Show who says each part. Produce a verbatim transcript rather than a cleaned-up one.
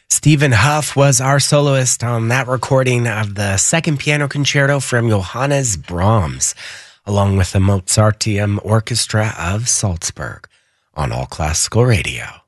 Speaker 1: Stephen Huff was our soloist on that recording of the second piano concerto from Johannes Brahms, along with the Mozarteum Orchestra of Salzburg on All Classical Radio.